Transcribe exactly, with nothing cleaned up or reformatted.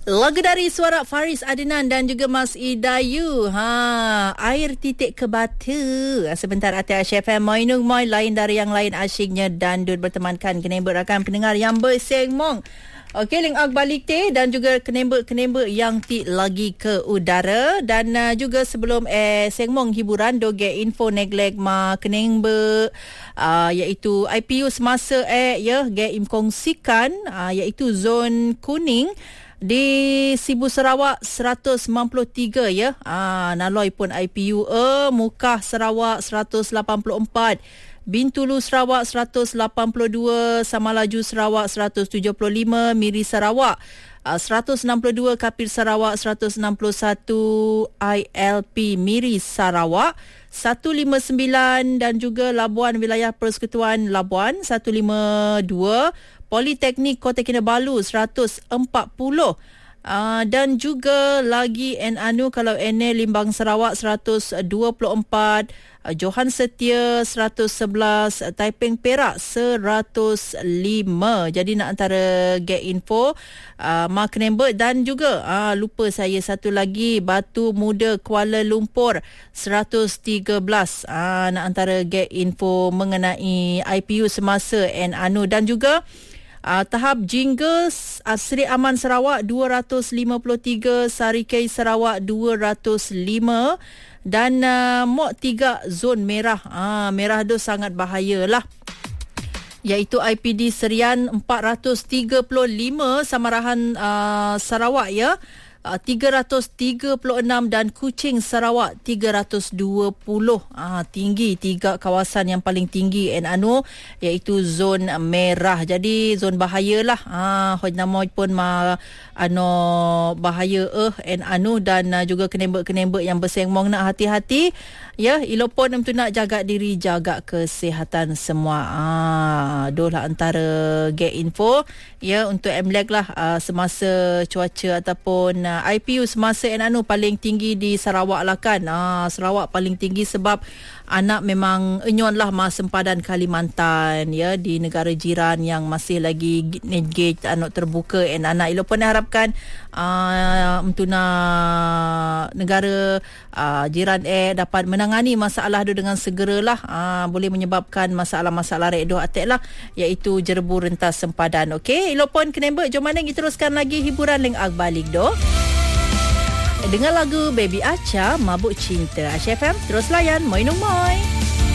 Lagu dari suara Faris Adnan dan juga Mas Idayu. Ha, air titik ke batu. Sebentar hati Aisyah F M Moinung Moi lain dari yang lain asyiknya dandut bertemankan kenembut rakan pendengar yang bersengmong. Okey, ling ak balik teh dan juga kenembut-kenembut yang ti lagi ke udara dan uh, juga sebelum eh sengmong hiburan doge info neglek ma kenembut uh, iaitu I P U semasa eh ya ge im kongsikan uh, iaitu zon kuning di Sibu Sarawak seratus sembilan puluh tiga ya. Ah, naloi pun I P U e Mukah Sarawak seratus lapan puluh empat, Bintulu Sarawak seratus lapan puluh dua, Samalaju Sarawak seratus tujuh puluh lima, Miri Sarawak uh, seratus enam puluh dua, Kapir Sarawak seratus enam puluh satu, I L P Miri Sarawak seratus lima puluh sembilan dan juga Labuan Wilayah Persekutuan Labuan seratus lima puluh dua, Politeknik Kota Kinabalu seratus empat puluh. Uh, dan juga lagi N Anu kalau N A Limbang Sarawak seratus dua puluh empat, uh, Johan Setia seratus sebelas, uh, Taiping Perak seratus lima. Jadi nak antara get info uh, Mark Nembert dan juga uh, lupa saya satu lagi Batu Muda Kuala Lumpur seratus tiga belas. Uh, nak antara get info mengenai I P U semasa N Anu dan juga Uh, tahap Jingles uh, Seri Aman Sarawak dua ratus lima puluh tiga, Sarikei Sarawak dua ratus lima dan uh, Mok tiga zon merah. Uh, merah tu sangat bahayalah. Iaitu I P D Serian empat ratus tiga puluh lima, Samarahan uh, Sarawak ya. Uh, tiga ratus tiga puluh enam dan Kuching Sarawak tiga ratus dua puluh. Ah, tinggi tiga kawasan yang paling tinggi N Anu iaitu zon merah. Jadi zon bahayalah. Ah, hoj nama pun ma ano bahaya eh N Anu dan uh, juga kenembut-kenembut yang bersengmong nak hati-hati. Ya, ilopon untuk nak jaga diri, jaga kesihatan semua. Ah, dolah antara get info ya untuk M L E G lah uh, semasa cuaca ataupun uh, I P U semasa N Anu paling tinggi di Sarawak lah kan. Ah, Sarawak paling tinggi sebab anak memang enyon lah mas sempadan Kalimantan ya di negara jiran yang masih lagi engage anak terbuka and anak ilopon harapkan uh, untuk nak negara uh, jiran eh dapat menangani masalah tu dengan segeralah. Uh, boleh menyebabkan masalah-masalah redho atek lah iaitu jerebu rentas sempadan. Okey, ilopon kenembek jom mana kita teruskan lagi hiburan leng ak balik do. Dengan lagu Baby Acha Mabuk Cinta. Aisyah F M terus layan Moinung Moi.